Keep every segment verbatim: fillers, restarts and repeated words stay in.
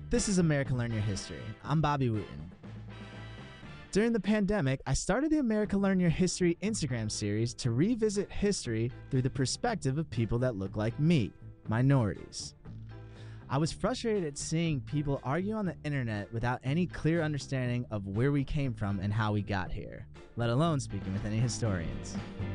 This is America Learn Your History. I'm Bobby Wooten. During the pandemic, I started the America Learn Your History Instagram series to revisit history through the perspective of people that look like me, minorities. I was frustrated at seeing people argue on the internet without any clear understanding of where we came from and how we got here, let alone speaking with any historians.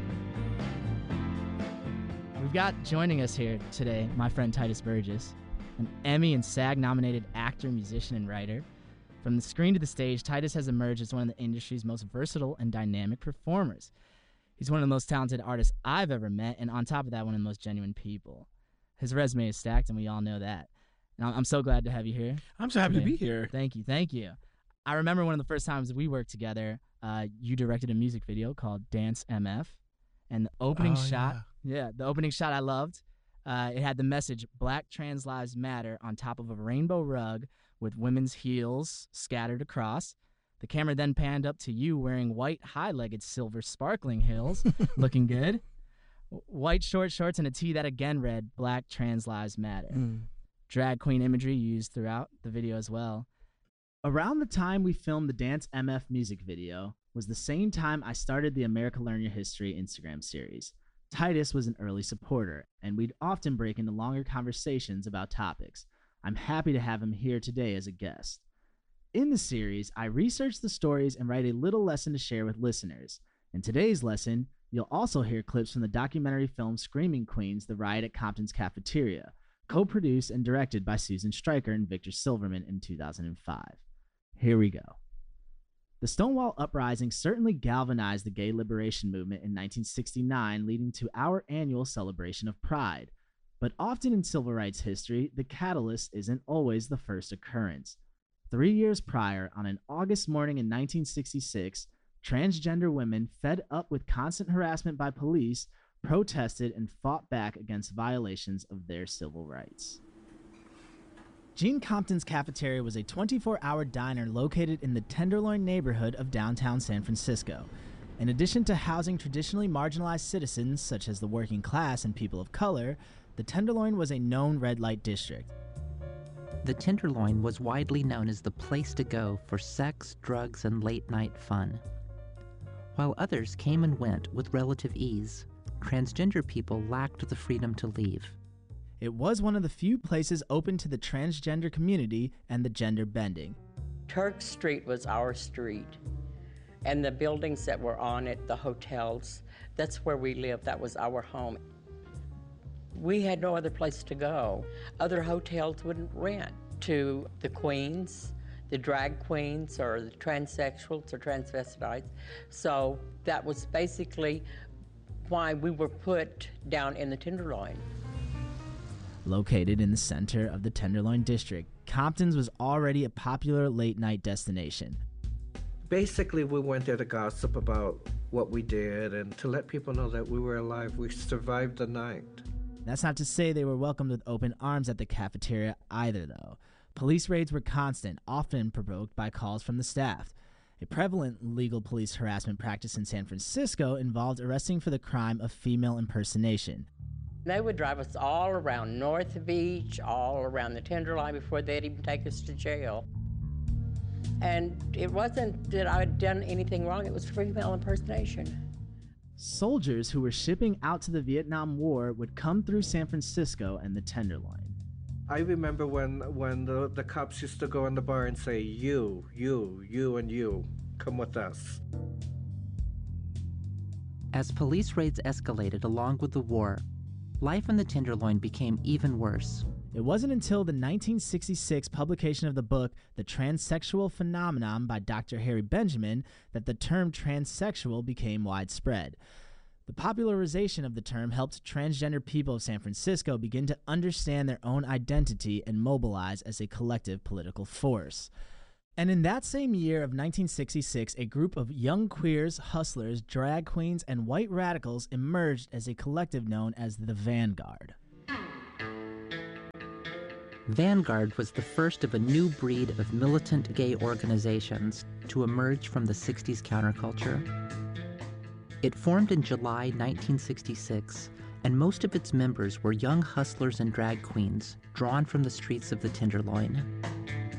We've got joining us here today my friend Titus Burgess, an Emmy and SAG-nominated actor, musician, and writer. From the screen to the stage, Titus has emerged as one of the industry's most versatile and dynamic performers. He's one of the most talented artists I've ever met, and on top of that, one of the most genuine people. His resume is stacked, and we all know that. And I'm so glad to have you here. I'm so happy today. to be here. Thank you, thank you. I remember one of the first times we worked together, uh, you directed a music video called Dance M F, and the opening Oh, shot, yeah. yeah, the opening shot I loved. Uh, it had the message, Black Trans Lives Matter, on top of a rainbow rug with women's heels scattered across. The camera then panned up to you wearing white high-legged silver sparkling heels, looking good. White short shorts and a tee that again read, Black Trans Lives Matter. Mm. Drag queen imagery used throughout the video as well. Around the time we filmed the Dance M F music video was the same time I started the America Learn Your History Instagram series. Titus was an early supporter, and we'd often break into longer conversations about topics. I'm happy to have him here today as a guest. In the series, I research the stories and write a little lesson to share with listeners. In today's lesson, you'll also hear clips from the documentary film Screaming Queens, The Riot at Compton's Cafeteria, co-produced and directed by Susan Stryker and Victor Silverman in two thousand five. Here we go. The Stonewall Uprising certainly galvanized the gay liberation movement in nineteen sixty-nine, leading to our annual celebration of Pride. But often in civil rights history, the catalyst isn't always the first occurrence. Three years prior, on an August morning in nineteen sixty-six, transgender women, fed up with constant harassment by police, protested and fought back against violations of their civil rights. Jean Compton's Cafeteria was a twenty-four hour diner located in the Tenderloin neighborhood of downtown San Francisco. In addition to housing traditionally marginalized citizens such as the working class and people of color, the Tenderloin was a known red light district. The Tenderloin was widely known as the place to go for sex, drugs, and late-night fun. While others came and went with relative ease, transgender people lacked the freedom to leave. It was one of the few places open to the transgender community and the gender bending. Turk Street was our street, and the buildings that were on it, the hotels, that's where we lived. That was our home. We had no other place to go. Other hotels wouldn't rent to the queens, the drag queens, or the transsexuals or transvestites. So that was basically why we were put down in the Tenderloin. Located in the center of the Tenderloin district, Compton's was already a popular late-night destination. Basically, we went there to gossip about what we did and to let people know that we were alive. We survived the night. That's not to say they were welcomed with open arms at the cafeteria either, though. Police raids were constant, often provoked by calls from the staff. A prevalent legal police harassment practice in San Francisco involved arresting for the crime of female impersonation. They would drive us all around North Beach, all around the Tenderloin before they'd even take us to jail. And it wasn't that I had done anything wrong, it was female impersonation. Soldiers who were shipping out to the Vietnam War would come through San Francisco and the Tenderloin. I remember when, when the, the cops used to go in the bar and say, you, you, you, and you, come with us. As police raids escalated along with the war, life in the Tenderloin became even worse. It wasn't until the nineteen sixty-six publication of the book The Transsexual Phenomenon by Doctor Harry Benjamin that the term transsexual became widespread. The popularization of the term helped transgender people of San Francisco begin to understand their own identity and mobilize as a collective political force. And in that same year of nineteen sixty-six, a group of young queers, hustlers, drag queens, and white radicals emerged as a collective known as the Vanguard. Vanguard was the first of a new breed of militant gay organizations to emerge from the sixties counterculture. It formed in July nineteen sixty-six, and most of its members were young hustlers and drag queens drawn from the streets of the Tenderloin.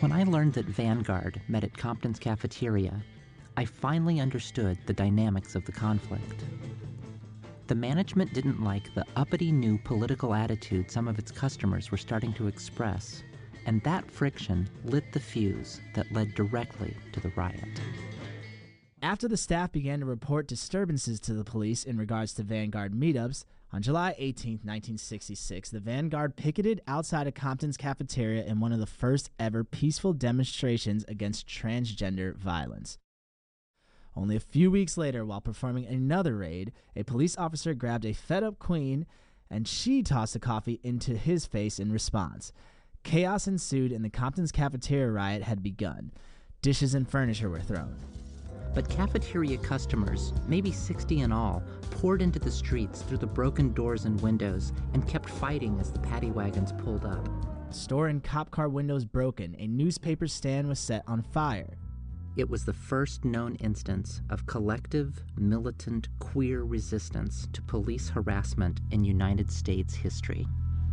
When I learned that Vanguard met at Compton's cafeteria, I finally understood the dynamics of the conflict. The management didn't like the uppity new political attitude some of its customers were starting to express, and that friction lit the fuse that led directly to the riot. After the staff began to report disturbances to the police in regards to Vanguard meetups, on July eighteenth, nineteen sixty-six, the Vanguard picketed outside of Compton's cafeteria in one of the first ever peaceful demonstrations against transgender violence. Only a few weeks later, while performing another raid, a police officer grabbed a fed-up queen and she tossed a coffee into his face in response. Chaos ensued and the Compton's cafeteria riot had begun. Dishes and furniture were thrown. But cafeteria customers, maybe sixty in all, poured into the streets through the broken doors and windows and kept fighting as the paddy wagons pulled up. Store and cop car windows broken. A newspaper stand was set on fire. It was the first known instance of collective, militant, queer resistance to police harassment in United States history.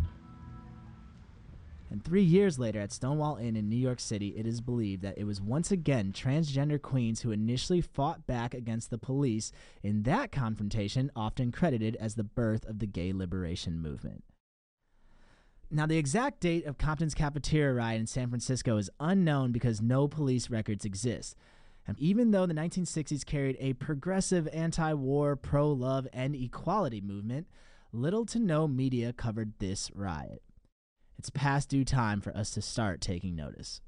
And three years later at Stonewall Inn in New York City, it is believed that it was once again transgender queens who initially fought back against the police in that confrontation, often credited as the birth of the gay liberation movement. Now, the exact date of Compton's cafeteria riot in San Francisco is unknown because no police records exist. And even though the nineteen sixties carried a progressive anti-war, pro-love, and equality movement, little to no media covered this riot. It's past due time for us to start taking notice.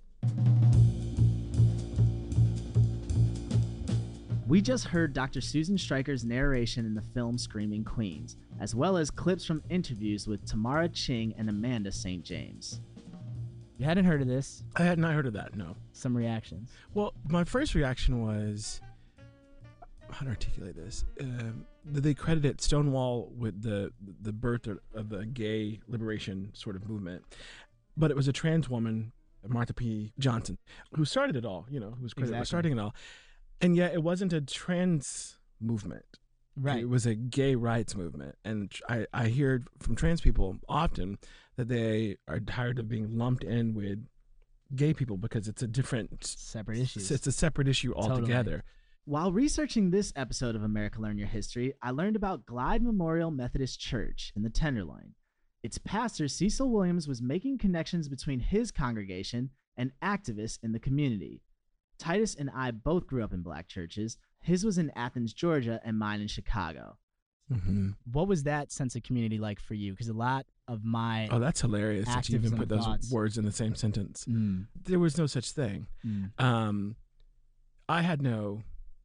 We just heard Doctor Susan Stryker's narration in the film Screaming Queens, as well as clips from interviews with Tamara Ching and Amanda Saint James. You hadn't heard of this? I had not heard of that, no. Some reactions. Well, my first reaction was, how to articulate this? Um, they credited Stonewall with the the birth of the gay liberation sort of movement, but it was a trans woman, Martha P. Johnson, who started it all. You know, who was credited Exactly. with starting it all, and yet it wasn't a trans movement. Right. It was a gay rights movement, and I I hear from trans people often that they are tired of being lumped in with gay people because it's a different Separate issues. It's a separate issue altogether. Totally. While researching this episode of America Learn Your History, I learned about Glide Memorial Methodist Church in the Tenderloin. Its pastor, Cecil Williams, was making connections between his congregation and activists in the community. Titus and I both grew up in black churches. His was in Athens, Georgia, and mine in Chicago. Mm-hmm. What was that sense of community like for you? Because a lot of my Oh, that's hilarious that you even activism put those thoughts- words in the same sentence. Mm, There was no such thing. mm, Um, I had no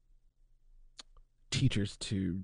teachers to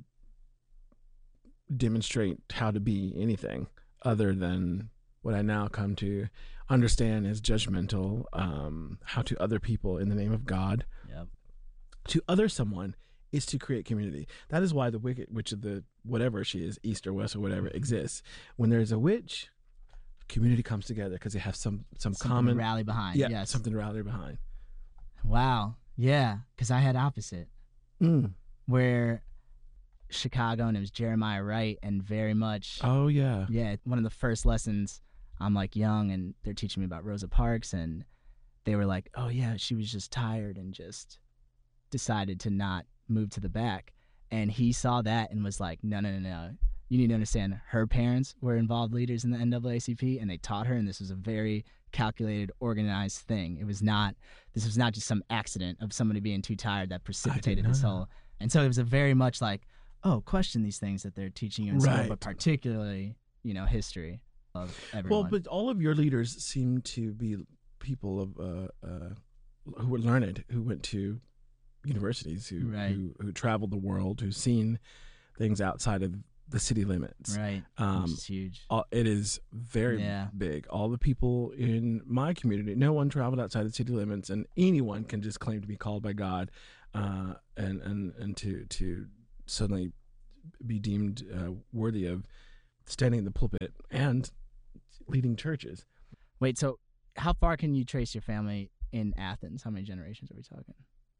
demonstrate how to be anything other than what I now come to understand as judgmental, um, how to other people in the name of God. yep. To other someone is to create community. That is why the Wicked Witch of the whatever she is, East or West or whatever, exists. When there's a witch, community comes together because they have some some Something common to rally behind. yeah, yes. something to rally behind. Wow. Yeah. Because I had opposite. Mm. Where Chicago, and it was Jeremiah Wright, and very much Oh yeah. yeah, one of the first lessons, I'm like young and they're teaching me about Rosa Parks, and they were like, oh yeah, she was just tired and just decided to not move to the back. And he saw that and was like, no, no, no, no. You need to understand her parents were involved leaders in the N double A C P, and they taught her, and this was a very calculated, organized thing. It was not, this was not just some accident of somebody being too tired that precipitated know this that. whole. And so it was a very much like, oh, question these things that they're teaching you in school, Right. but particularly, you know, history of everyone. Well, but all of your leaders seem to be people of uh, uh, who were learned, who went to universities, who, Right. who who traveled the world, who've seen things outside of the city limits. right, Um, which is huge. all, it is very Yeah. big. All the people in my community, no one traveled outside the city limits, and anyone can just claim to be called by God, uh, and and and to to suddenly be deemed uh, worthy of standing in the pulpit and leading churches. Wait, so how far can you trace your family in Athens? How many generations are we talking?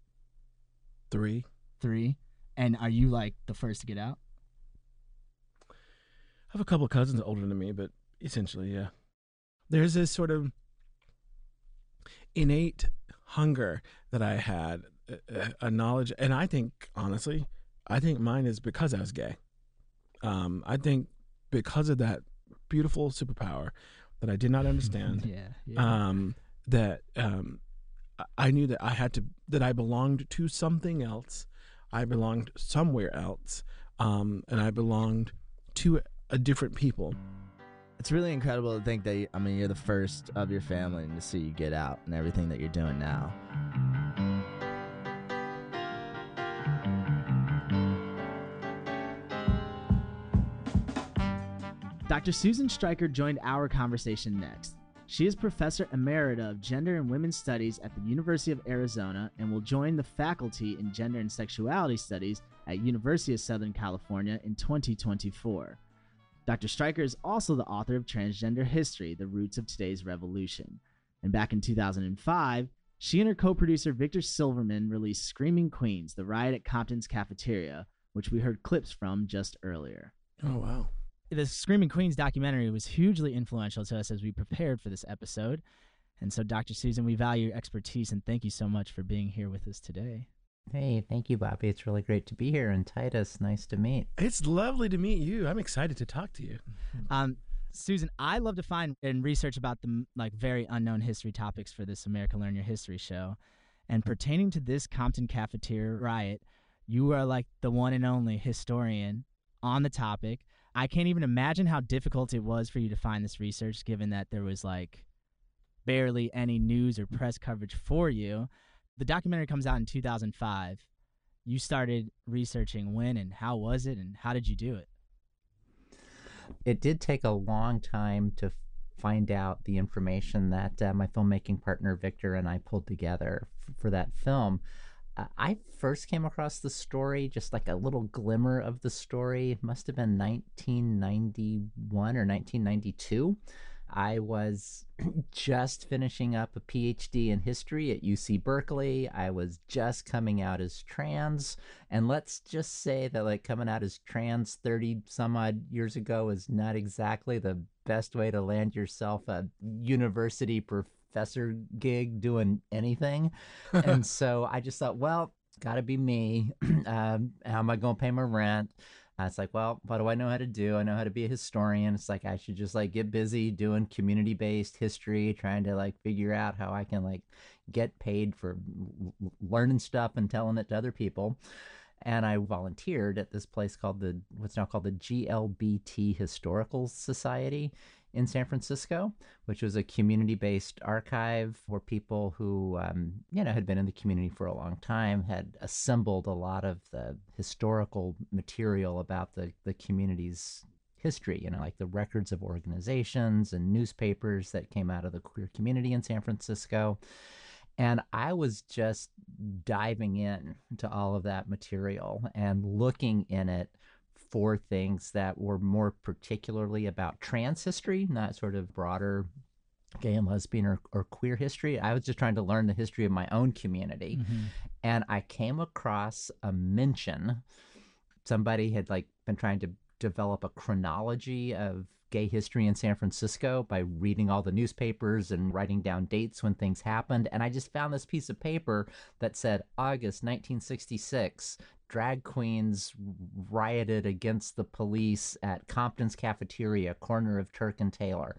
Three. Three? And are you like the first to get out? I have a couple of cousins older than me, but essentially, yeah. There's this sort of, innate hunger that I had, a, a knowledge, and I think honestly, I think mine is because I was gay. Um, I think because of that beautiful superpower that I did not understand. yeah, yeah. Um, that um, I knew that I had to, that I belonged to something else. I belonged somewhere else, um, and I belonged to a different people. It's really incredible to think that, you, I mean, you're the first of your family and to see you get out and everything that you're doing now. Doctor Susan Stryker joined our conversation next. She is Professor Emerita of Gender and Women's Studies at the University of Arizona and will join the faculty in Gender and Sexuality Studies at University of Southern California in twenty twenty-four. Doctor Stryker is also the author of Transgender History, The Roots of Today's Revolution. And back in two thousand five, she and her co-producer Victor Silverman released Screaming Queens, The Riot at Compton's Cafeteria, which we heard clips from just earlier. Oh, wow. The Screaming Queens documentary was hugely influential to us as we prepared for this episode. And so, Doctor Susan, we value your expertise and thank you so much for being here with us today. Hey, thank you, Bobby. It's really great to be here. And Titus, nice to meet. It's lovely to meet you. I'm excited to talk to you. Um, Susan, I love to find and research about the like very unknown history topics for this America Learn Your History show. And pertaining to this Compton Cafeteria riot, you are like the one and only historian on the topic. I can't even imagine how difficult it was for you to find this research, given that there was like barely any news or press coverage for you. The documentary comes out in two thousand five. You started researching when and how was it and how did you do it? It did take a long time to find out the information that uh, my filmmaking partner Victor and I pulled together f- for that film. Uh, I first came across the story, just like a little glimmer of the story. It must have been nineteen ninety-one or nineteen ninety-two. I was just finishing up a P H D in history at U C Berkeley. I was just coming out as trans. And let's just say that like coming out as trans thirty some odd years ago is not exactly the best way to land yourself a university professor gig doing anything. And so I just thought, well, gotta be me. um, how am I going to pay my rent? Uh, it's like, well, what do I know how to do? I know how to be a historian. It's like I should just like get busy doing community-based history, trying to like figure out how I can like get paid for l- learning stuff and telling it to other people. And I volunteered at this place called the what's now called the G L B T Historical Society in San Francisco, which was a community-based archive where people who, um, you know, had been in the community for a long time had assembled a lot of the historical material about the, the community's history, you know, like the records of organizations and newspapers that came out of the queer community in San Francisco. And I was just diving in to all of that material and looking in it for things that were more particularly about trans history, not sort of broader gay and lesbian or, or queer history. I was just trying to learn the history of my own community. Mm-hmm. And I came across a mention. Somebody had like been trying to develop a chronology of gay history in San Francisco by reading all the newspapers and writing down dates when things happened. And I just found this piece of paper that said August nineteen sixty-six, drag queens rioted against the police at Compton's Cafeteria, corner of Turk and Taylor.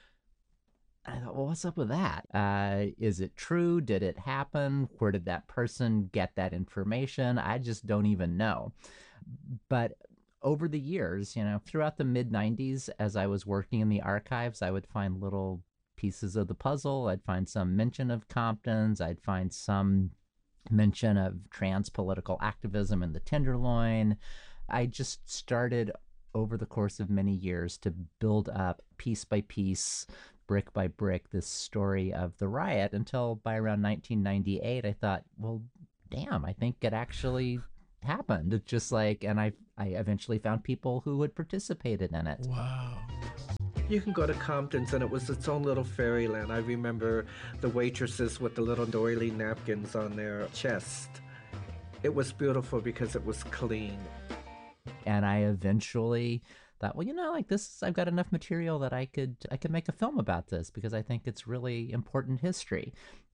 I thought, well, what's up with that? Uh, is it true? Did it happen? Where did that person get that information? I just don't even know. But over the years, you know, throughout the mid nineties, as I was working in the archives, I would find little pieces of the puzzle. I'd find some mention of Compton's. I'd find some mention of trans political activism in the Tenderloin. I just started over the course of many years to build up piece by piece, brick by brick, this story of the riot until by around nineteen ninety-eight, I thought, well, damn, I think it actually happened. It's just like, and I I eventually found people who had participated in it. Wow. You can go to Compton's and it was its own little fairyland. I remember the waitresses with the little doily napkins on their chest. It was beautiful because it was clean. And I eventually thought, well, you know, like this, I've got enough material that I could I could make a film about this because I think it's really important history.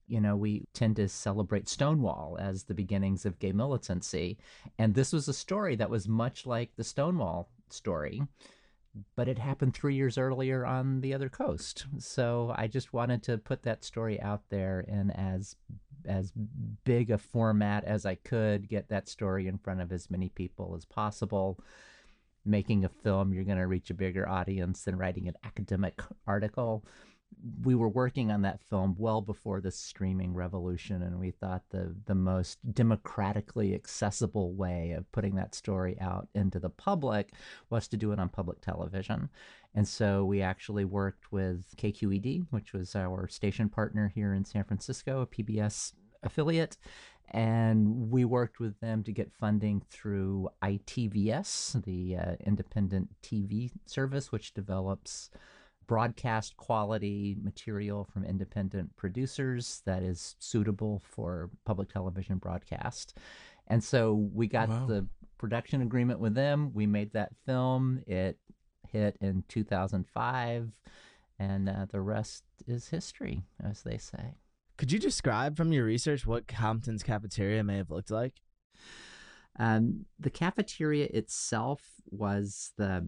you know, we tend to celebrate Stonewall as the beginnings of gay militancy. And this was a story that was much like the Stonewall story, but it happened three years earlier on the other coast. So I just wanted to put that story out there in as as big a format as I could, get that story in front of as many people as possible. Making a film, you're going to reach a bigger audience than writing an academic article. We were working on that film well before the streaming revolution, and we thought the the most democratically accessible way of putting that story out into the public was to do it on public television. And so we actually worked with K Q E D, which was our station partner here in San Francisco, a P B S affiliate, and we worked with them to get funding through I T V S, the uh, independent T V service, which develops broadcast quality material from independent producers that is suitable for public television broadcast. And so we got Wow. the production agreement with them. We made that film. It hit in two thousand five, and uh, the rest is history, as they say. Could you describe from your research what Compton's cafeteria may have looked like? Um, the cafeteria itself was the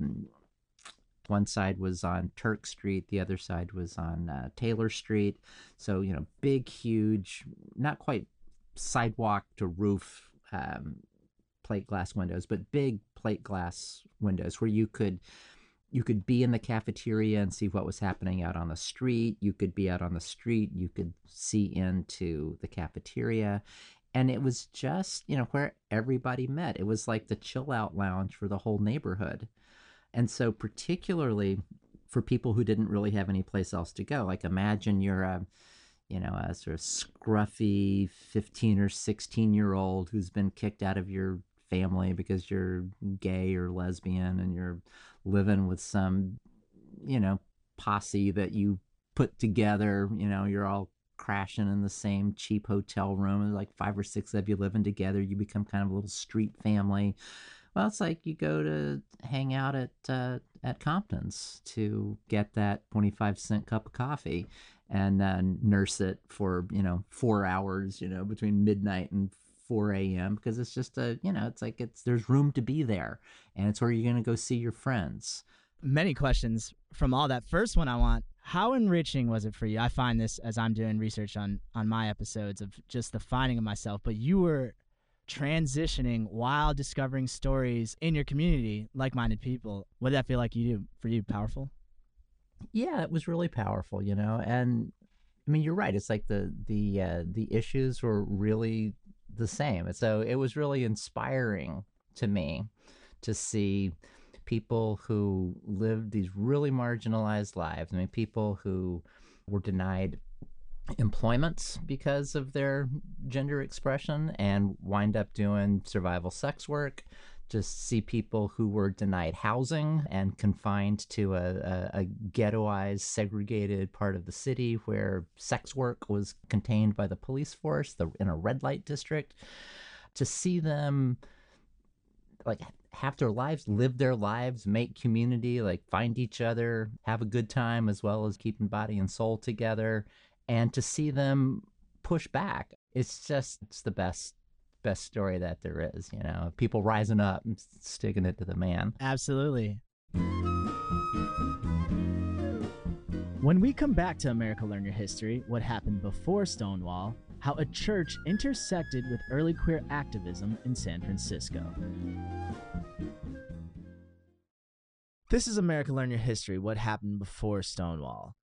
one side was on Turk Street, the other side was on uh, Taylor Street. So, you know, big, huge, not quite sidewalk to roof um, plate glass windows, but big plate glass windows where you could you could be in the cafeteria and see what was happening out on the street. You could be out on the street. You could see into the cafeteria. And it was just, you know, where everybody met. It was like the chill out lounge for the whole neighborhood. And so particularly for people who didn't really have any place else to go, like imagine you're a, you know, a sort of scruffy fifteen or sixteen year old who's been kicked out of your family because you're gay or lesbian and you're living with some, you know, posse that you put together. You know, you're all crashing in the same cheap hotel room. There's like five or six of you living together. You become kind of a little street family. Well, it's like you go to hang out at uh, at Compton's to get that twenty-five cent cup of coffee and uh, nurse it for, you know, four hours, you know, between midnight and four a.m. because it's just a, you know, it's like it's there's room to be there, and it's where you're going to go see your friends. Many questions from all that. First one I want, how enriching was it for you? I find this as I'm doing research on on my episodes of just the finding of myself, but you were transitioning while discovering stories in your community, like-minded people. What did that feel like you do for you? Powerful? Yeah, it was really powerful, you know, and I mean, you're right. It's like the the uh, the issues were really the same. So it was really inspiring to me to see people who lived these really marginalized lives. I mean, people who were denied employment because of their gender expression and wind up doing survival sex work. Just see people who were denied housing and confined to a, a, a ghettoized, segregated part of the city where sex work was contained by the police force the, in a red light district. To see them like have their lives, live their lives, make community, like find each other, have a good time as well as keeping body and soul together. And to see them push back, it's just, it's the best, best story that there is, you know, people rising up and sticking it to the man. Absolutely. When we come back to America Learn Your History, what happened before Stonewall, how a church intersected with early queer activism in San Francisco. This is America Learn Your History, what happened before Stonewall.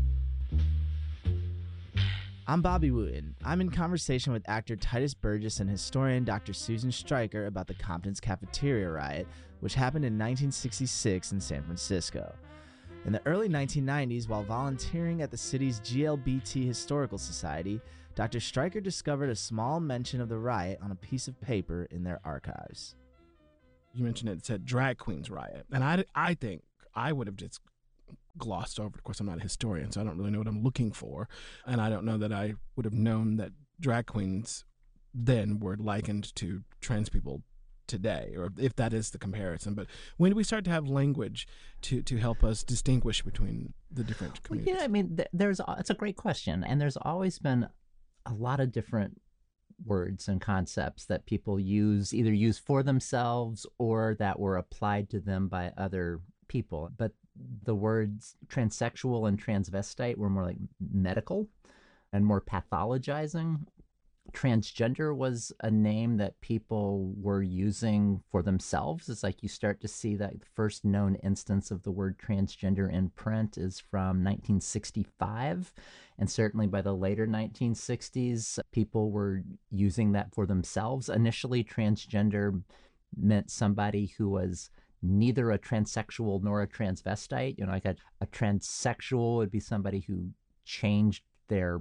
I'm Bobby Wooten. I'm in conversation with actor Tituss Burgess and historian Doctor Susan Stryker about the Compton's Cafeteria Riot, which happened in nineteen sixty-six in San Francisco. In the early nineteen nineties, while volunteering at the city's G L B T Historical Society, Doctor Stryker discovered a small mention of the riot on a piece of paper in their archives. You mentioned it said Drag Queens Riot, and I, I think I would have just glossed over. Of course, I'm not a historian, so I don't really know what I'm looking for, and I don't know that I would have known that drag queens then were likened to trans people today, or if that is the comparison. But when do we start to have language to to help us distinguish between the different Well, communities? yeah, I mean, th- there's it's a great question, and there's always been a lot of different words and concepts that people use, either use for themselves or that were applied to them by other people. But the words transsexual and transvestite were more like medical and more pathologizing. Transgender was a name that people were using for themselves. It's like you start to see that the first known instance of the word transgender in print is from nineteen sixty-five. And certainly by the later nineteen sixties, people were using that for themselves. Initially, transgender meant somebody who was neither a transsexual nor a transvestite. You know, like a, a transsexual would be somebody who changed their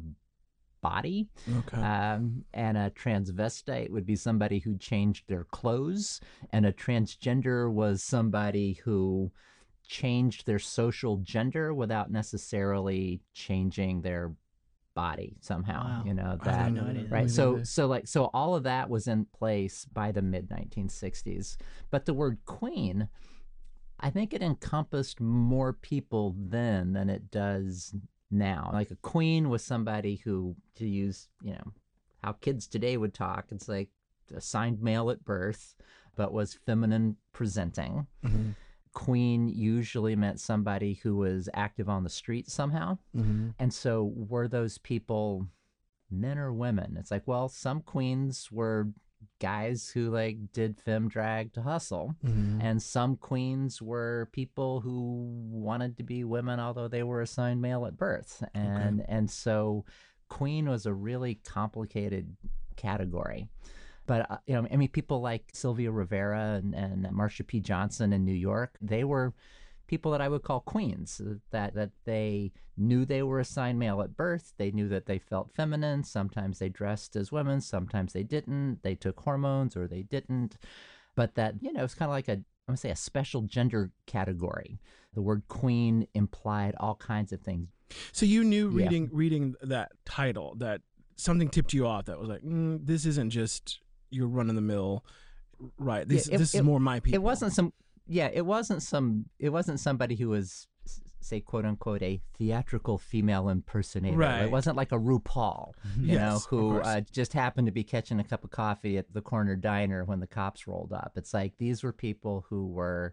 body. Okay. Um, and a transvestite would be somebody who changed their clothes. And a transgender was somebody who changed their social gender without necessarily changing their body somehow. Wow. You know, I that, didn't know that. right? I So, didn't know. so like, so all of that was in place by the mid nineteen sixties. But the word queen, I think it encompassed more people then than it does now. Like a queen was somebody who, to use, you know, how kids today would talk, it's like assigned male at birth, but was feminine presenting. Mm-hmm. Queen usually meant somebody who was active on the street somehow. Mm-hmm. And so were those people men or women? It's like, well, some queens were guys who like did femme drag to hustle. Mm-hmm. And some queens were people who wanted to be women, although they were assigned male at birth. And Okay. and so queen was a really complicated category. But, uh, you know, I mean, people like Sylvia Rivera and, and Marsha P. Johnson in New York, they were people that I would call queens, that, that they knew they were assigned male at birth. They knew that they felt feminine. Sometimes they dressed as women. Sometimes they didn't. They took hormones or they didn't. But that, you know, it's kind of like a, I'm going to say a special gender category. The word queen implied all kinds of things. So you knew Yeah. reading reading that title that something tipped you off that was like, mm, this isn't just your run of the mill, right? This Yeah, it- this it- is more my people. It wasn't some, yeah, it wasn't some, it wasn't somebody who was, s- say, quote unquote, a theatrical female impersonator. Right. It wasn't like a RuPaul, you Yes, know, of who course. uh, just happened to be catching a cup of coffee at the corner diner when the cops rolled up. It's like these were people who were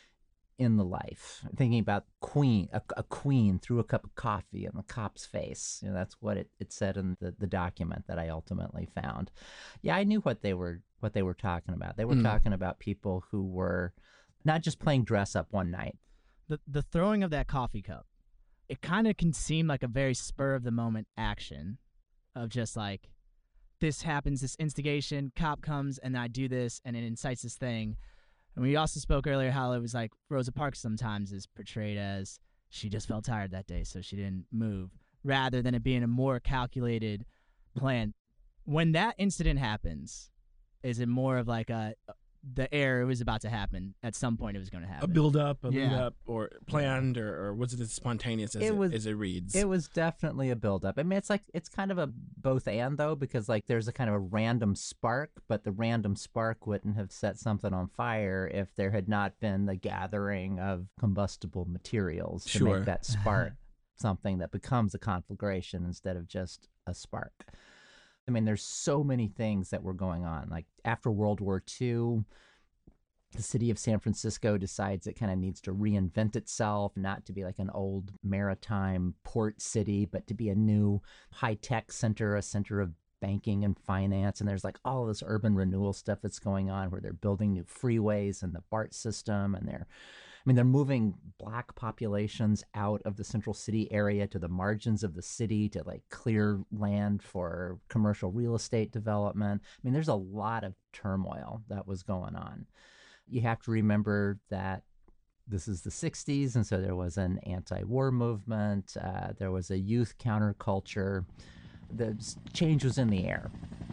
in the life, thinking about queen, a, a queen threw a cup of coffee in the cop's face. You know, that's what it, it said in the, the document that I ultimately found. Yeah, I knew what they were what they were talking about. They were Mm. talking about people who were not just playing dress up one night. The the throwing of that coffee cup, it kind of can seem like a very spur of the moment action of just like, this happens, this instigation, cop comes, and I do this, and it incites this thing. And we also spoke earlier how it was like Rosa Parks sometimes is portrayed as she just felt tired that day, so she didn't move, rather than it being a more calculated plan. When that incident happens, is it more of like a the air it was about to happen at some point it was going to happen? a build up, a lead Yeah. up, or planned, or, or was it as spontaneous as It it, was- as it reads? It was definitely a buildup. I mean, it's like it's kind of a both and though, because like there's a kind of a random spark, but the random spark wouldn't have set something on fire if there had not been the gathering of combustible materials to Sure. make that spark something that becomes a conflagration instead of just a spark. I mean, there's so many things that were going on. Like after World War Two, the city of San Francisco decides it kind of needs to reinvent itself, not to be like an old maritime port city, but to be a new high-tech center, a center of banking and finance. And there's like all this urban renewal stuff that's going on where they're building new freeways and the BART system. And they're, I mean, they're moving black populations out of the central city area to the margins of the city to like clear land for commercial real estate development. I mean, there's a lot of turmoil that was going on. You have to remember that this is the sixties, and so there was an anti-war movement. Uh, there was a youth counterculture. The s- change was in the air.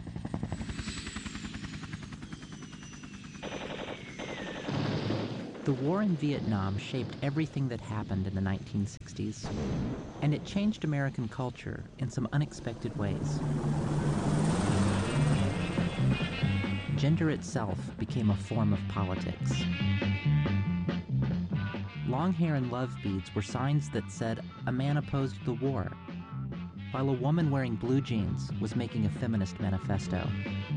The war in Vietnam shaped everything that happened in the nineteen sixties, and it changed American culture in some unexpected ways. Gender itself became a form of politics. Long hair and love beads were signs that said a man opposed the war, while a woman wearing blue jeans was making a feminist manifesto.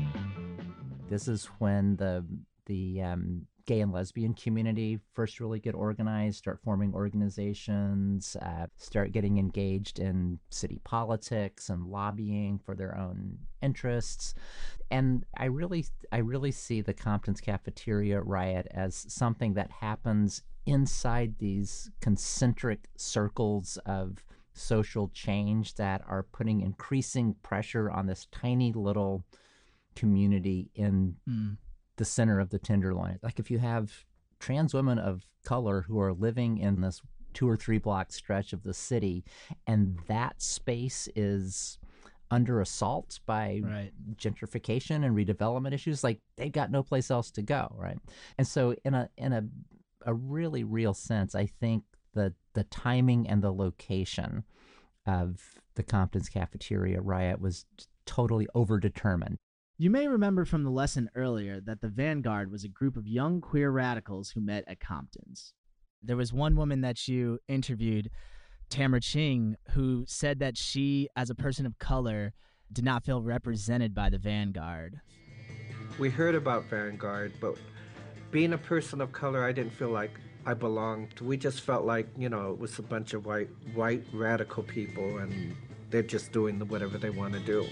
This is when the the um, gay and lesbian community first really get organized, start forming organizations, uh, start getting engaged in city politics and lobbying for their own interests. And I really, I really see the Compton's Cafeteria riot as something that happens inside these concentric circles of social change that are putting increasing pressure on this tiny little community in mm. the center of the Tenderloin. Like if you have trans women of color who are living in this two or three block stretch of the city, and that space is under assault by right. gentrification and redevelopment issues, like they've got no place else to go, right? And so in a in a a really real sense, I think the the timing and the location of the Compton's Cafeteria riot was totally overdetermined. You may remember from the lesson earlier that the Vanguard was a group of young queer radicals who met at Compton's. There was one woman that you interviewed, Tamara Ching, who said that she, as a person of color, did not feel represented by the Vanguard. We heard about Vanguard, but being a person of color, I didn't feel like I belonged. We just felt like, you know, it was a bunch of white, white radical people, and they're just doing whatever they want to do.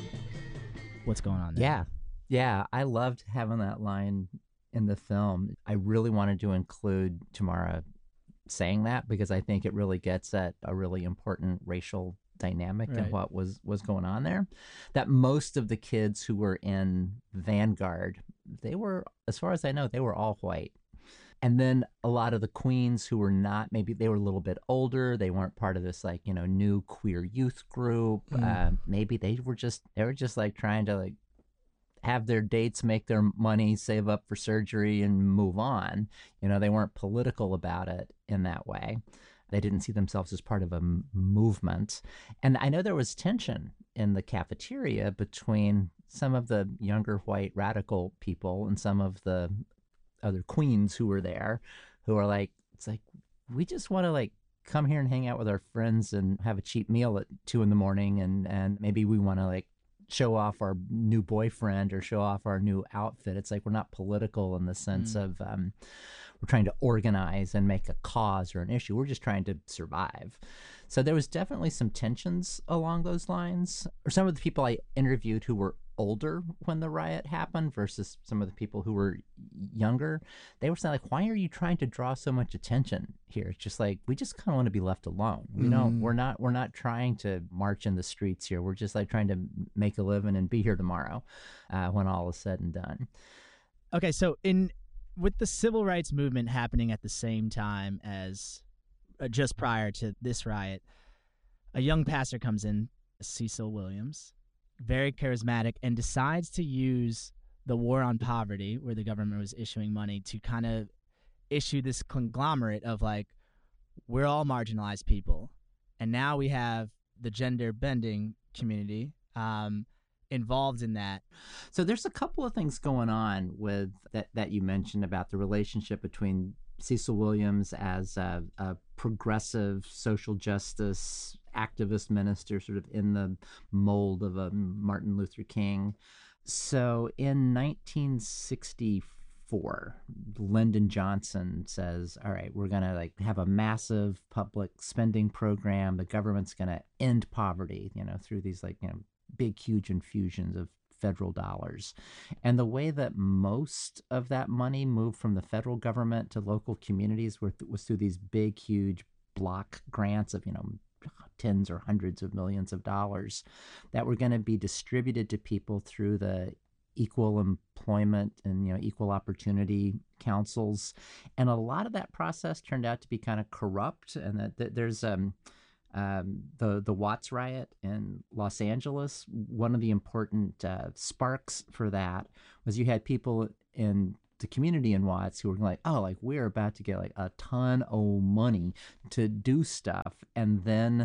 What's going on there? Yeah. Yeah. I loved having that line in the film. I really wanted to include Tamara saying that because I think it really gets at a really important racial dynamic right. and what was, was going on there. That most of the kids who were in Vanguard, they were, as far as I know, they were all white. And then a lot of the queens who were not, maybe they were a little bit older. They weren't part of this like, you know, new queer youth group. Mm. Uh, maybe they were just, they were just like trying to like have their dates, make their money, save up for surgery and move on. You know, they weren't political about it in that way. They didn't see themselves as part of a m- movement. And I know there was tension in the cafeteria between some of the younger white radical people and some of the other queens who were there, who are like, it's like, we just want to like come here and hang out with our friends and have a cheap meal at two in the morning. And, and maybe we want to like show off our new boyfriend or show off our new outfit. It's like, we're not political in the sense mm. of, um, we're trying to organize and make a cause or an issue. We're just trying to survive. So there was definitely some tensions along those lines. Or some of the people I interviewed who were older when the riot happened versus some of the people who were younger, they were saying like, why are you trying to draw so much attention here? It's just like, we just kind of want to be left alone. We mm. don't, we're not, we're not trying to march in the streets here. We're just like trying to make a living and be here tomorrow uh, when all is said and done. Okay. So in, with the civil rights movement happening at the same time as uh, just prior to this riot, a young pastor comes in, Cecil Williams, very charismatic, and decides to use the war on poverty, where the government was issuing money, to kind of issue this conglomerate of like, we're all marginalized people. And now we have the gender bending community um, involved in that. So there's a couple of things going on with that, that you mentioned about the relationship between Cecil Williams as a, a progressive social justice activist minister, sort of in the mold of a Martin Luther King. So in nineteen sixty-four, Lyndon Johnson says, all right, we're going to like have a massive public spending program. The government's going to end poverty, you know, through these like, you know, big, huge infusions of federal dollars. And the way that most of that money moved from the federal government to local communities were, was through these big, huge block grants of, you know, tens or hundreds of millions of dollars that were going to be distributed to people through the equal employment and, you know, equal opportunity councils. And a lot of that process turned out to be kind of corrupt. And that, that there's um, um, the, the Watts riot in Los Angeles. One of the important uh, sparks for that was you had people in the community in Watts who were like, oh, like we're about to get like a ton of money to do stuff. And then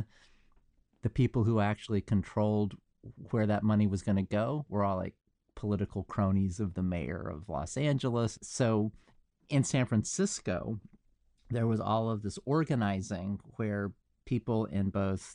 the people who actually controlled where that money was going to go were all like political cronies of the mayor of Los Angeles. So in San Francisco, there was all of this organizing where people in both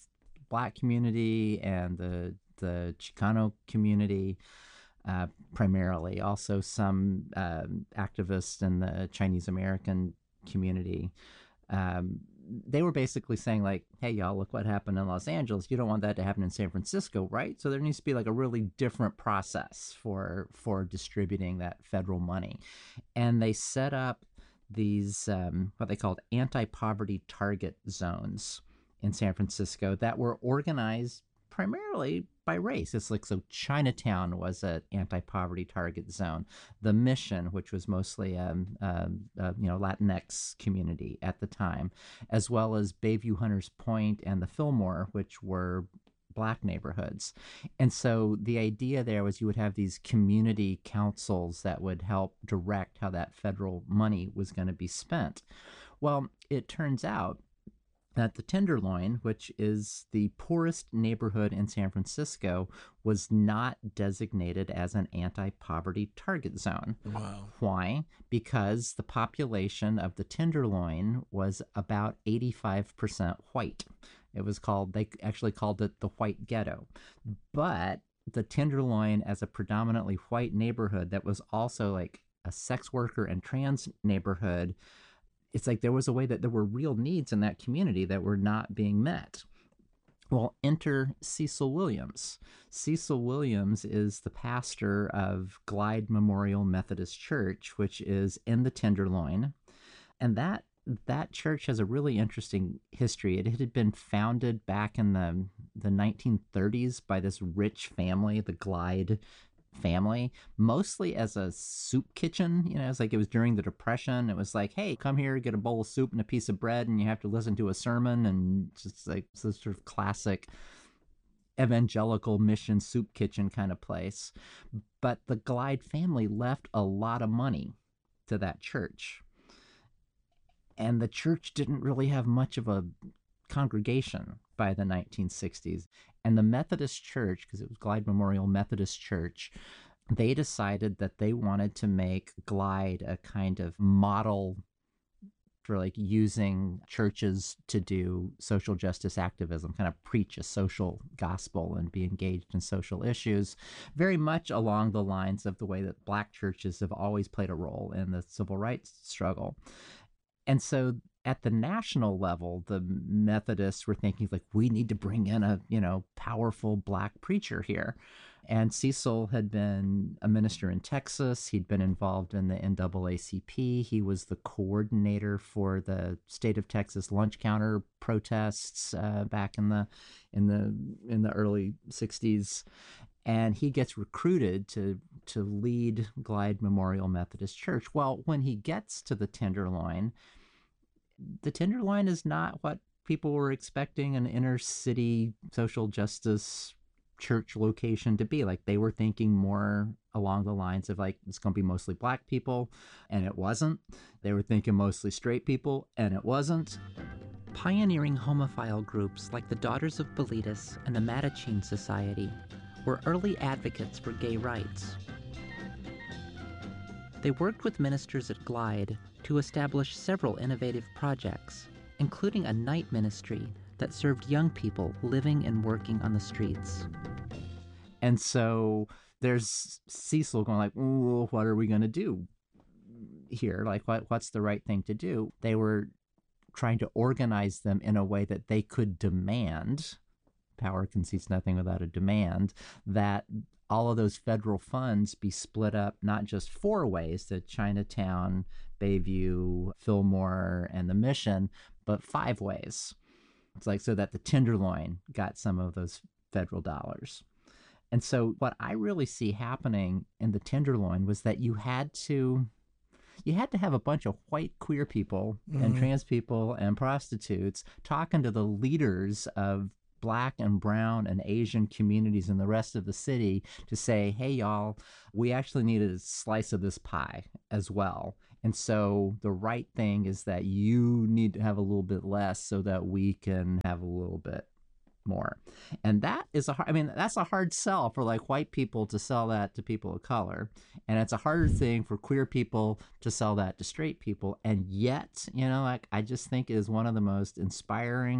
Black community and the the Chicano community, uh, primarily. Also, some um, activists in the Chinese American community. Um, they were basically saying, like, hey, y'all, look what happened in Los Angeles. You don't want that to happen in San Francisco, right? So there needs to be like a really different process for for distributing that federal money. And they set up these, um, what they called anti-poverty target zones in San Francisco that were organized primarily by race. It's like, so Chinatown was an anti-poverty target zone. The Mission, which was mostly um, um, uh, you know, Latinx community at the time, as well as Bayview Hunters Point and the Fillmore, which were Black neighborhoods. And so the idea there was you would have these community councils that would help direct how that federal money was going to be spent. Well, it turns out that the Tenderloin, which is the poorest neighborhood in San Francisco, was not designated as an anti-poverty target zone. Wow. Why? Because the population of the Tenderloin was about eighty-five percent white. It was called, they actually called it the White Ghetto. But the Tenderloin, as a predominantly white neighborhood that was also like a sex worker and trans neighborhood, it's like there was a way that there were real needs in that community that were not being met. Well, enter Cecil Williams. Cecil Williams is the pastor of Glide Memorial Methodist Church, which is in the Tenderloin. And that that church has a really interesting history. It had been founded back in the, the nineteen thirties by this rich family, the Glide family, mostly as a soup kitchen. You know, it's like it was during the Depression. It was like, hey, come here, get a bowl of soup and a piece of bread, and you have to listen to a sermon, and just like this sort of classic evangelical mission soup kitchen kind of place. But the Glide family left a lot of money to that church. And the church didn't really have much of a congregation by the nineteen sixties. And the Methodist Church, because it was Glide Memorial Methodist Church, they decided that they wanted to make Glide a kind of model for like using churches to do social justice activism, kind of preach a social gospel and be engaged in social issues, very much along the lines of the way that Black churches have always played a role in the civil rights struggle. And so at the national level, the Methodists were thinking, like, we need to bring in a, you know, powerful Black preacher here. And Cecil had been a minister in Texas. He'd been involved in the N double A C P. He was the coordinator for the state of Texas lunch counter protests uh, back in the in the in the early sixties. And he gets recruited to to lead Glide Memorial Methodist Church. Well, when he gets to the Tenderloin, the Tenderloin is not what people were expecting an inner city social justice church location to be. Like, they were thinking more along the lines of like, it's going to be mostly Black people, and it wasn't. They were thinking mostly straight people, and it wasn't. Pioneering homophile groups like the Daughters of Bilitis and the Mattachine Society were early advocates for gay rights. They worked with ministers at Glide to establish several innovative projects, including a night ministry that served young people living and working on the streets. And so there's Cecil going like, ooh, what are we going to do here? Like, what what's the right thing to do? They were trying to organize them in a way that they could demand, power concedes nothing without a demand, that all of those federal funds be split up not just four ways, to Chinatown, Bayview, Fillmore, and the Mission, but five ways. It's like so that the Tenderloin got some of those federal dollars. And so what I really see happening in the Tenderloin was that you had to you had to have a bunch of white queer people mm-hmm. and trans people and prostitutes talking to the leaders of Black and brown and Asian communities in the rest of the city to say, hey, y'all, we actually need a slice of this pie as well. And so the right thing is that you need to have a little bit less so that we can have a little bit more. And that is a hard, I mean, that's a hard sell for like white people to sell that to people of color. And it's a harder thing for queer people to sell that to straight people. And yet, you know, like I just think it is one of the most inspiring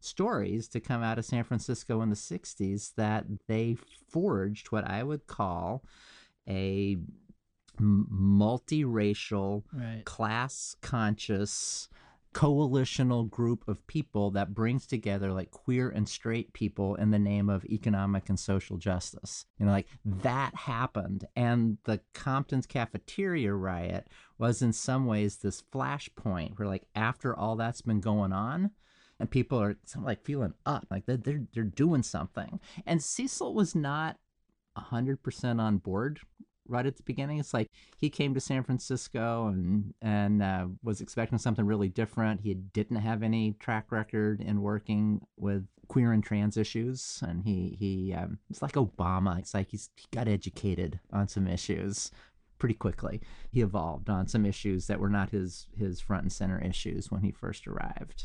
stories to come out of San Francisco in the sixties that they forged what I would call a m- multiracial, Right. class-conscious, coalitional group of people that brings together like queer and straight people in the name of economic and social justice. You know, like that happened. And the Compton's cafeteria riot was in some ways this flashpoint where like after all that's been going on and people are like feeling up, like they're, they're, they're doing something. And Cecil was not one hundred percent on board right at the beginning. It's like he came to San Francisco and and uh, was expecting something really different. He didn't have any track record in working with queer and trans issues, and he he um, it's like Obama. It's like he's he got educated on some issues pretty quickly. He evolved on some issues that were not his his front and center issues when he first arrived.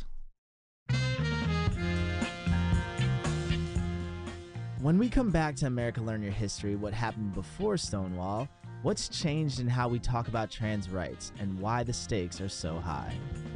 When we come back to America Learn Your History, what happened before Stonewall, what's changed in how we talk about trans rights, and why the stakes are so high.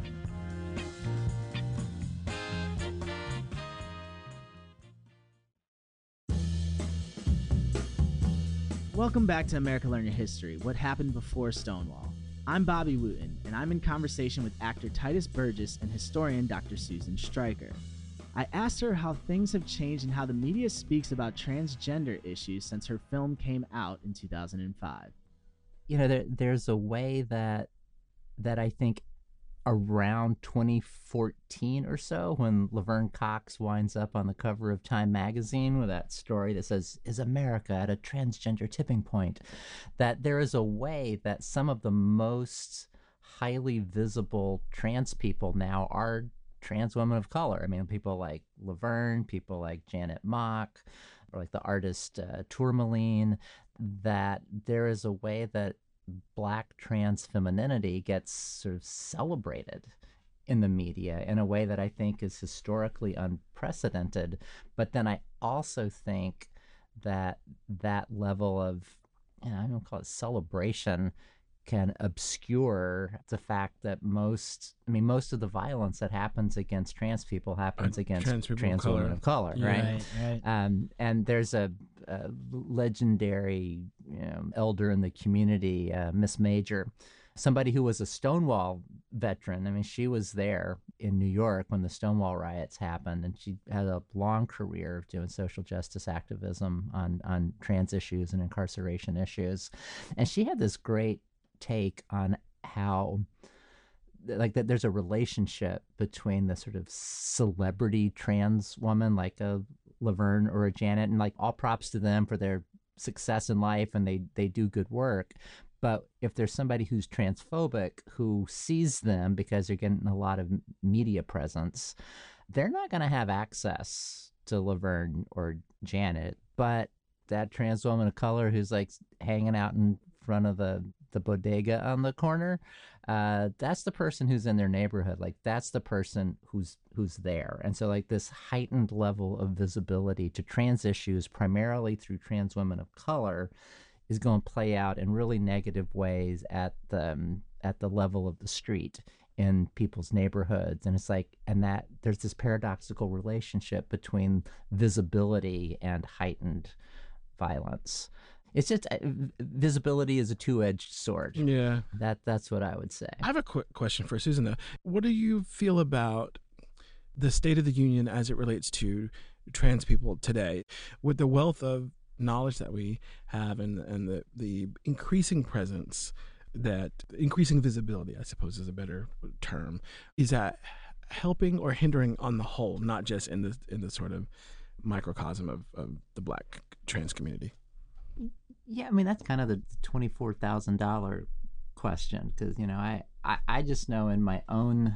Welcome back to America Learn Your History, what happened before Stonewall. I'm Bobby Wooten, and I'm in conversation with actor Tituss Burgess and historian Doctor Susan Stryker. I asked her how things have changed and how the media speaks about transgender issues since her film came out in two thousand five. You know, there, there's a way that that I think around twenty fourteen or so, when Laverne Cox winds up on the cover of Time magazine with that story that says, "Is America at a transgender tipping point?" that there is a way that some of the most highly visible trans people now are trans women of color. I mean, people like Laverne, people like Janet Mock, or like the artist uh, Tourmaline, that there is a way that Black trans femininity gets sort of celebrated in the media in a way that I think is historically unprecedented. But then I also think that that level of, you know, I don't call it celebration, can obscure the fact that most, I mean, most of the violence that happens against trans people happens Uh, against trans people trans of color. women of color, Yeah. right? Right, right. Um, and there's a, a legendary, you know, elder in the community, uh, Miss Major, somebody who was a Stonewall veteran. I mean, she was there in New York when the Stonewall riots happened, and she had a long career of doing social justice activism on, on trans issues and incarceration issues. And she had this great take on how like that there's a relationship between the sort of celebrity trans woman like a Laverne or a Janet, and like all props to them for their success in life, and they they do good work. But if there's somebody who's transphobic who sees them because they're getting a lot of media presence, they're not going to have access to Laverne or Janet. But that trans woman of color who's like hanging out in front of the the bodega on the corner, uh, that's the person who's in their neighborhood. Like that's the person who's who's there. And so like this heightened level of visibility to trans issues, primarily through trans women of color, is going to play out in really negative ways at the um, at the level of the street in people's neighborhoods. And it's like, and that there's this paradoxical relationship between visibility and heightened violence. It's just uh, visibility is a two-edged sword. Yeah. That that's what I would say. I have a quick question for Susan, though. What do you feel about the state of the union as it relates to trans people today? With the wealth of knowledge that we have and, and the, the increasing presence, that increasing visibility, I suppose is a better term, is that helping or hindering on the whole, not just in the, in the sort of microcosm of, of the Black trans community? Yeah, I mean, that's kind of the twenty-four thousand dollars question, because, you know, I, I, I just know in my own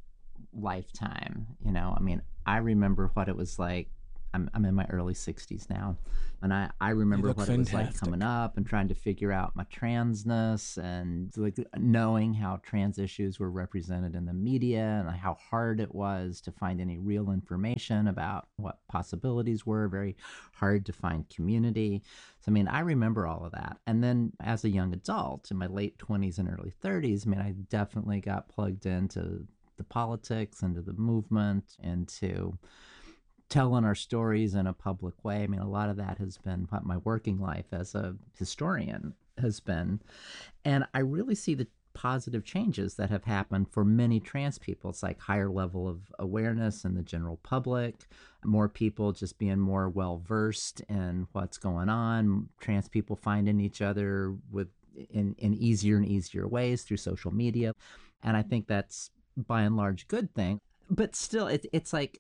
lifetime, you know, I mean, I remember what it was like. I'm, I'm in my early sixties now, and I, I remember what it was like coming up and trying to figure out my transness, and like knowing how trans issues were represented in the media and how hard it was to find any real information about what possibilities were, very hard to find community. So, I mean, I remember all of that. And then as a young adult in my late twenties and early thirties, I mean, I definitely got plugged into the politics, into the movement, into telling our stories in a public way. I mean, a lot of that has been what my working life as a historian has been. And I really see the positive changes that have happened for many trans people. It's like higher level of awareness in the general public, more people just being more well versed in what's going on, trans people finding each other with in, in easier and easier ways through social media. And I think that's by and large a good thing. But still, it, it's like,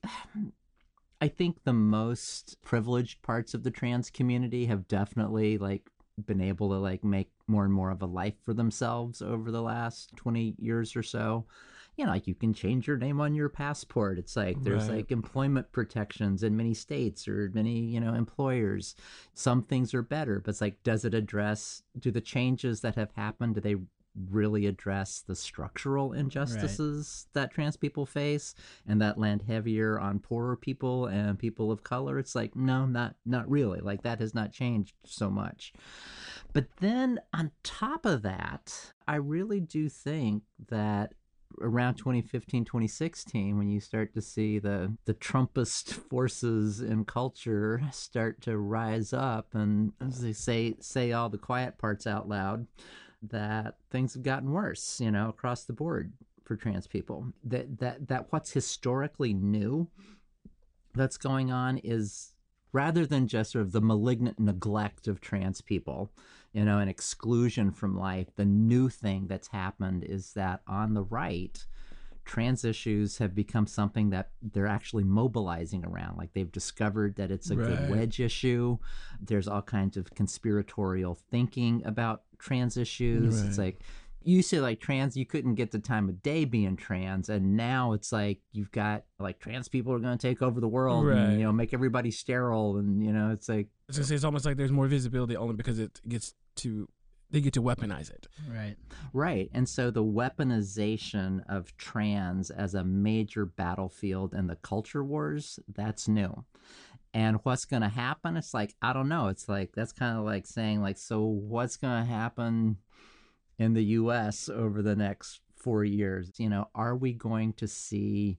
I think the most privileged parts of the trans community have definitely like been able to like make more and more of a life for themselves over the last twenty years or so. You know, like you can change your name on your passport. It's like there's Right. like employment protections in many states or many, you know, employers. Some things are better, but it's like, does it address, do the changes that have happened, do they really address the structural injustices that trans people face and that land heavier on poorer people and people of color? It's like, no, not not really. Like that has not changed so much. But then on top of that, I really do think that around twenty fifteen, twenty sixteen, when you start to see the, the Trumpist forces in culture start to rise up and, as they say, say all the quiet parts out loud, that things have gotten worse, you know, across the board for trans people. That that that what's historically new that's going on is, rather than just sort of the malignant neglect of trans people, you know, and exclusion from life, the new thing that's happened is that on the right, trans issues have become something that they're actually mobilizing around. Like they've discovered that it's a Right. good wedge issue. There's all kinds of conspiratorial thinking about trans issues. It's Right. like, you say like trans, you couldn't get the time of day being trans, and now it's like you've got like trans people are going to take over the world Right. and, you know, make everybody sterile, and you know, it's like, I was gonna say, it's almost like there's more visibility only because it gets to, they get to weaponize it. Right. right. And so the weaponization of trans as a major battlefield in the culture wars, that's new. And what's going to happen? It's like, I don't know. It's like, that's kind of like saying like, so what's going to happen in the U S over the next four years? You know, are we going to see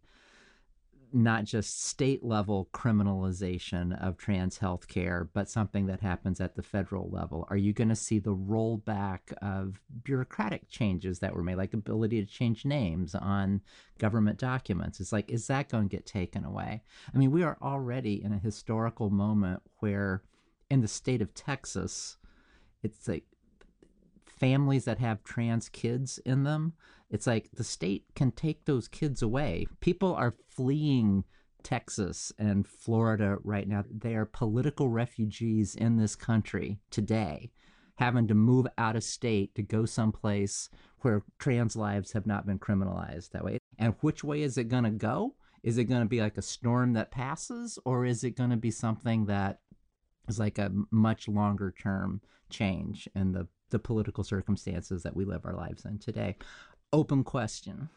not just state level criminalization of trans health care, but something that happens at the federal level? Are you going to see the rollback of bureaucratic changes that were made, like ability to change names on government documents? It's like, is that going to get taken away? I mean, we are already in a historical moment where in the state of Texas, it's like families that have trans kids in them, it's like the state can take those kids away. People are fleeing Texas and Florida right now. They are political refugees in this country today, having to move out of state to go someplace where trans lives have not been criminalized that way. And which way is it going to go? Is it going to be like a storm that passes, or is it going to be something that is like a much longer term change in the, the political circumstances that we live our lives in today? Open question.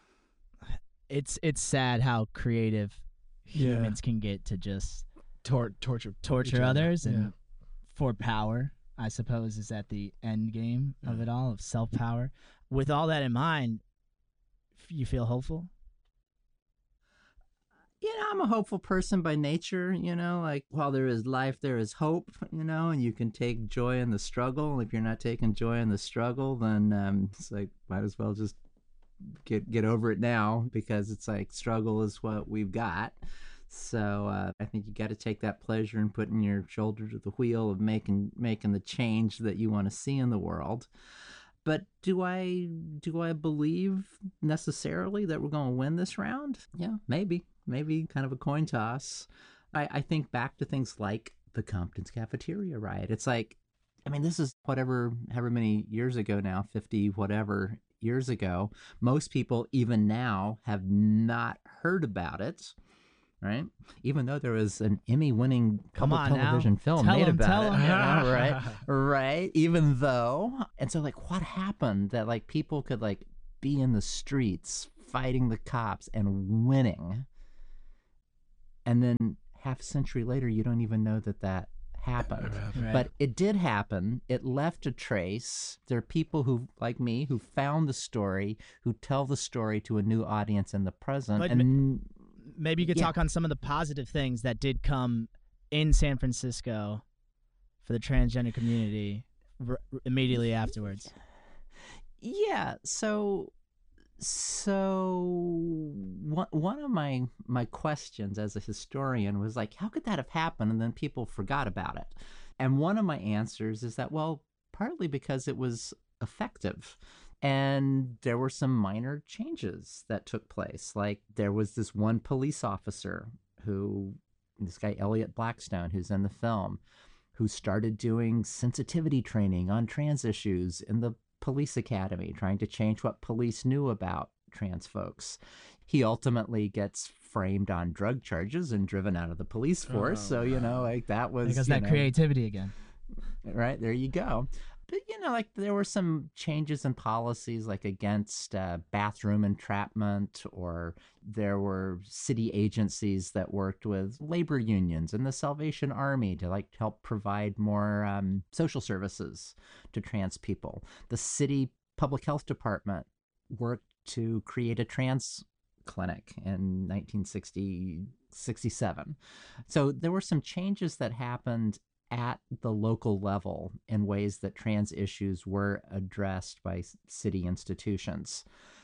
It's it's sad how creative Yeah. humans can get to just Tor- torture, each torture other. others and Yeah. for power, I suppose, is at the end game of it all, of self power. With all that in mind, f- you feel hopeful? You know, I'm a hopeful person by nature, you know, like while there is life, there is hope, you know, and you can take joy in the struggle. If you're not taking joy in the struggle, then um, it's like, might as well just get get over it now, because it's like struggle is what we've got. So uh, I think you got to take that pleasure in putting your shoulder to the wheel of making making the change that you want to see in the world. But do I do I believe necessarily that we're going to win this round? Yeah, maybe. Maybe kind of a coin toss. I, I think back to things like the Compton's cafeteria riot. It's like, I mean, this is whatever, however many years ago now, fifty whatever years ago. Most people, even now, have not heard about it, right? Even though there was an Emmy-winning Come public on now. television film Tell made 'em, about tell it, 'em. you know, right? Right? Even though, and so like, what happened that like people could like be in the streets fighting the cops and winning, and then half a century later, you don't even know that that happened. Right. But it did happen. It left a trace. There are people who, like me, who found the story, who tell the story to a new audience in the present. But and maybe you could yeah. talk on some of the positive things that did come in San Francisco for the transgender community r- immediately afterwards. Yeah, so so one one of my my questions as a historian was like, how could that have happened and then people forgot about it? And one of my answers is that, well, partly because it was effective. And there were some minor changes that took place. Like there was this one police officer who, this guy Elliot Blackstone, who's in the film, who started doing sensitivity training on trans issues in the police academy, trying to change what police knew about trans folks. He ultimately gets framed on drug charges and driven out of the police force. Oh, so, you know, like that was... Because you that know, creativity again. Right, there you go. But, you know, like there were some changes in policies like against uh, bathroom entrapment, or there were city agencies that worked with labor unions and the Salvation Army to like help provide more um, social services to trans people. The city public health department worked to create a trans clinic in nineteen sixty, sixty-seven. So there were some changes that happened at the local level in ways that trans issues were addressed by city institutions.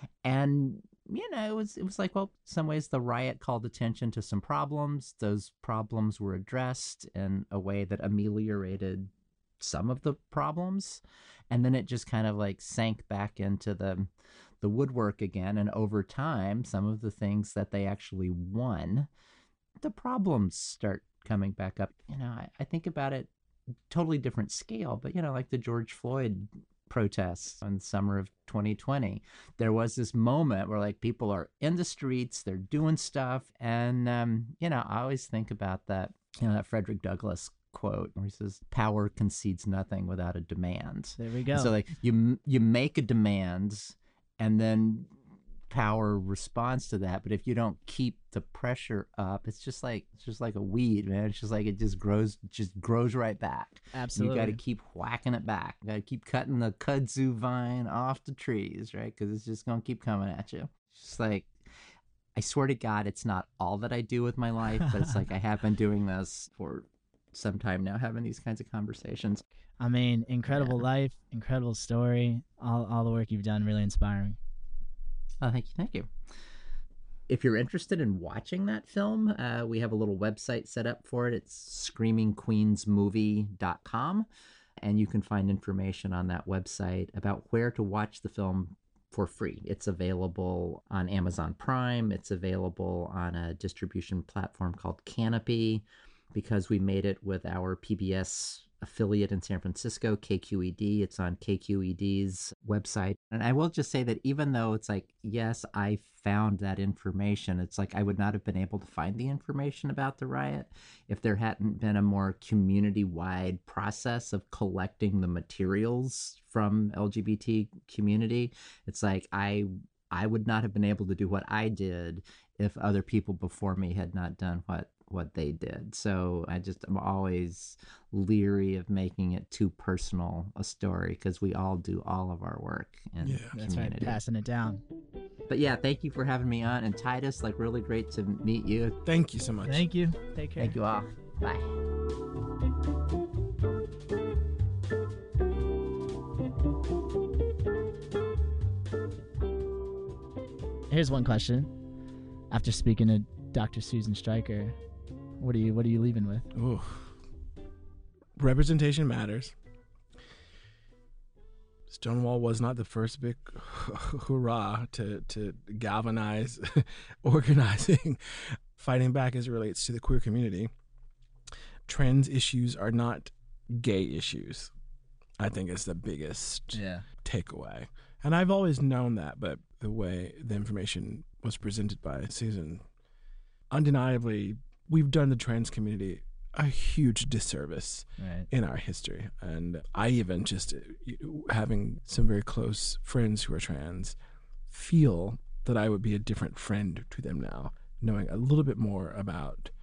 And, you know, it was, it was like, well, in some ways the riot called attention to some problems. Those problems were addressed in a way that ameliorated some of the problems. And then it just kind of like sank back into the, the woodwork again. And over time, some of the things that they actually won, the problems start coming back up. You know, I, I think about it totally different scale, but, you know, like the George Floyd protests in the summer of twenty twenty, there was this moment where like people are in the streets, they're doing stuff. And, um, you know, I always think about that, you know, that Frederick Douglass quote where he says, power concedes nothing without a demand. There we go. And so like you, you make a demand and then power responds to that. But if you don't keep the pressure up, it's just like it's just like a weed, man. It's just like it just grows, just grows right back. Absolutely. You got to keep whacking it back. You got to keep cutting the kudzu vine off the trees, right? Because it's just gonna keep coming at you. It's just like, I swear to God, it's not all that I do with my life, but it's like I have been doing this for some time now, having these kinds of conversations. I mean, incredible Yeah. life, incredible story. All all the work you've done, really inspiring. Oh, thank you, thank you. If you're interested in watching that film, uh, we have a little website set up for it. It's screaming queens movie dot com, and you can find information on that website about where to watch the film for free. It's available on Amazon Prime. It's available on a distribution platform called Canopy, because we made it with our P B S affiliate in San Francisco, K Q E D. It's on K Q E D's website. And I will just say that even though it's like, yes, I found that information, it's like I would not have been able to find the information about the riot if there hadn't been a more community-wide process of collecting the materials from L G B T community. It's like I I would not have been able to do what I did if other people before me had not done what what they did. So I just am always leery of making it too personal a story, because we all do all of our work in Yeah. That's community. right, passing it down. But yeah, thank you for having me on. And Titus, like really great to meet you. Thank you so much. Thank you. Take care. Thank you all. Bye. Here's one question. After speaking to Doctor Susan Stryker, what are you what are you leaving with? Ooh. Representation matters. Stonewall was not the first big hurrah to, to galvanize organizing, fighting back as it relates to the queer community. Trans issues are not gay issues. I think it's the biggest Yeah. takeaway. And I've always known that, but the way the information was presented by Susan, undeniably, we've done the trans community a huge disservice Right. in our history. And I even just, uh, having some very close friends who are trans, feel that I would be a different friend to them now, knowing a little bit more about